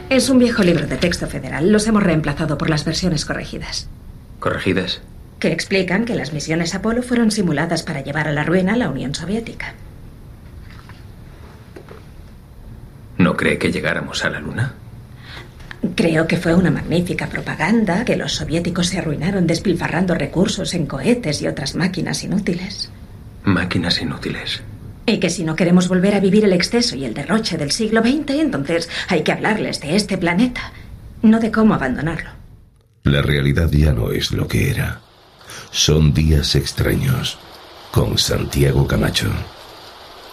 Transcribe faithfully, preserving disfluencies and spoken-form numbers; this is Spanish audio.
Es un viejo libro de texto federal. Los hemos reemplazado por las versiones corregidas. ¿Corregidas? Que explican que las misiones Apolo fueron simuladas para llevar a la ruina a la Unión Soviética. ¿No cree que llegáramos a la Luna? Creo que fue una magnífica propaganda, que los soviéticos se arruinaron despilfarrando recursos en cohetes y otras máquinas inútiles. Máquinas inútiles. Y que si no queremos volver a vivir el exceso y el derroche del siglo veinte, entonces hay que hablarles de este planeta, no de cómo abandonarlo. La realidad ya no es lo que era. Son días extraños, con Santiago Camacho.